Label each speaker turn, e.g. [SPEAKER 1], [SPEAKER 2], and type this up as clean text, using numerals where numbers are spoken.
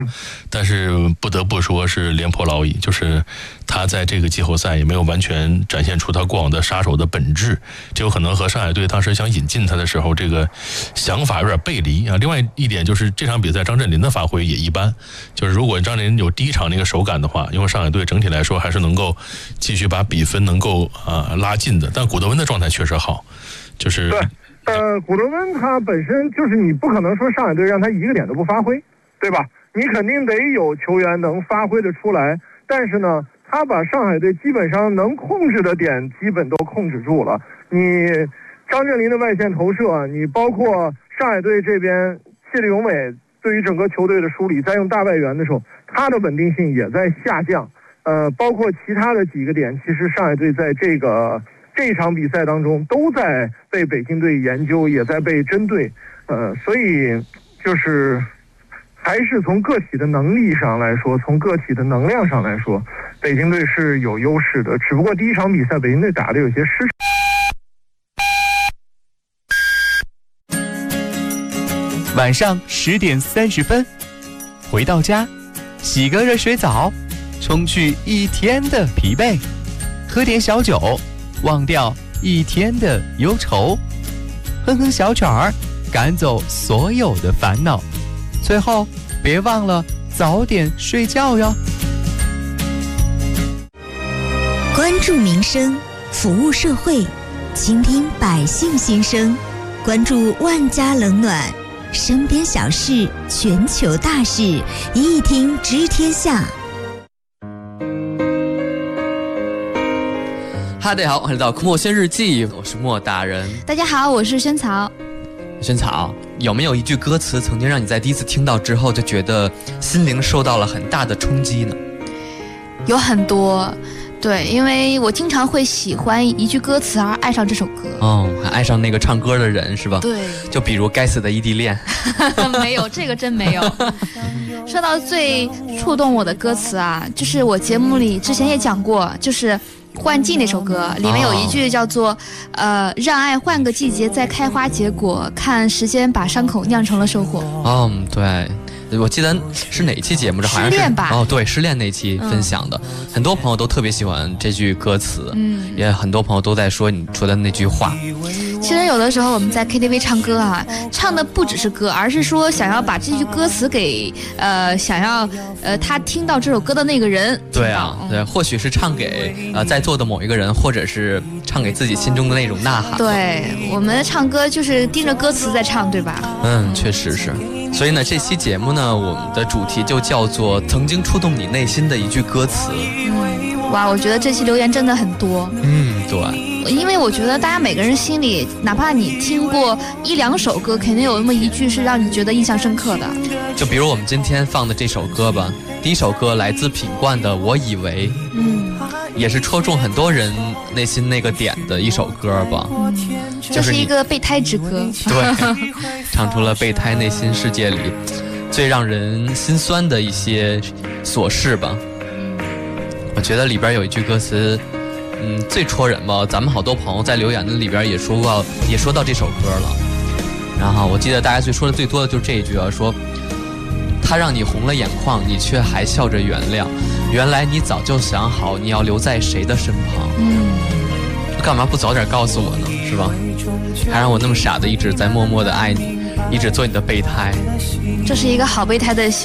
[SPEAKER 1] 但是不得不说是廉颇老矣，就是他在这个季后赛也没有完全展现出他过往的杀手的本质，这有可能和上海队当时想引进他的时候这个想法有点背离啊。另外一点就是这场比赛张镇麟的发挥也一般，就是如果张镇麟有第一场那个手感的话，因为上海队整体来说还是能够继续把比分能够拉近的，但古德温的状态确实好，就是
[SPEAKER 2] 对。古德温他本身就是你不可能说上海队让他一个点都不发挥，对吧？你肯定得有球员能发挥得出来，但是呢，他把上海队基本上能控制的点基本都控制住了。你张镇麟的外线投射，你包括上海队这边谢立永伟对于整个球队的梳理，在用大外援的时候，他的稳定性也在下降。包括其他的几个点，其实上海队在这一场比赛当中都在被北京队研究，也在被针对。所以就是还是从个体的能力上来说，从个体的能量上来说，北京队是有优势的。只不过第一场比赛北京队打得有些失
[SPEAKER 3] 常。晚上10点30分，回到家，洗个热水澡，冲去一天的疲惫，喝点小酒，忘掉一天的忧愁，哼哼小曲儿，赶走所有的烦恼，最后别忘了早点睡觉哟。
[SPEAKER 4] 关注民生，服务社会，倾听百姓心声，关注万家冷暖，身边小事，全球大事，一听知天下。
[SPEAKER 5] 大家好，欢迎来到莫轩日记，我是莫大人。
[SPEAKER 6] 大家好，我是萱草。
[SPEAKER 5] 萱草，有没有一句歌词曾经让你在第一次听到之后就觉得心灵受到了很大的冲击呢？
[SPEAKER 6] 有很多，对，因为我经常会喜欢一句歌词而爱上这首歌。
[SPEAKER 5] 还爱上那个唱歌的人是吧？
[SPEAKER 6] 对，
[SPEAKER 5] 就比如该死的异地恋。
[SPEAKER 6] 没有，这个真没有。说到最触动我的歌词啊，就是我节目里之前也讲过，就是换季那首歌里面有一句叫做让爱换个季节再开花结果，看时间把伤口酿成了收获。
[SPEAKER 5] 对，我记得是哪一期节目，这好像是
[SPEAKER 6] 失恋吧？
[SPEAKER 5] 对，失恋那期分享的，很多朋友都特别喜欢这句歌词，也很多朋友都在说你说的那句话。
[SPEAKER 6] 其实有的时候我们在 KTV 唱歌啊，唱的不只是歌，而是说想要把这句歌词给想要他听到这首歌的那个人。
[SPEAKER 5] 对啊，对，或许是唱给在座的某一个人，或者是唱给自己心中的那种呐喊。
[SPEAKER 6] 对，我们唱歌就是盯着歌词在唱，对吧？
[SPEAKER 5] 确实是。所以呢，这期节目呢，我们的主题就叫做曾经触动你内心的一句歌词。
[SPEAKER 6] 哇，我觉得这期留言真的很多。
[SPEAKER 5] 对。
[SPEAKER 6] 因为我觉得大家每个人心里，哪怕你听过1、2首歌，肯定有那么一句是让你觉得印象深刻的。
[SPEAKER 5] 就比如我们今天放的这首歌吧，第一首歌来自品冠的《我以为》，也是戳中很多人内心那个点的一首歌吧。
[SPEAKER 6] 这是一个备胎之歌。
[SPEAKER 5] 对，唱出了备胎内心世界里最让人心酸的一些琐事吧。我觉得里边有一句歌词最戳人吧，咱们好多朋友在留言的里边也说到这首歌了。然后我记得大家说的最多的就是这一句啊，说他让你红了眼眶，你却还笑着原谅，原来你早就想好你要留在谁的身旁。干嘛不早点告诉我呢，是吧？还让我那么傻的一直在默默的爱你，一直做你的备胎。
[SPEAKER 6] 这是一个好备胎的